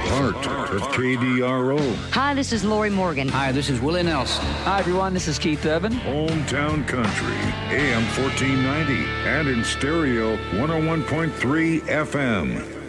Part of KDRO. Hi, this is Lori Morgan. Hi, this is Willie Nelson. Hi, everyone. This is Keith Urban. Hometown Country, AM 1490, and in stereo 101.3 FM.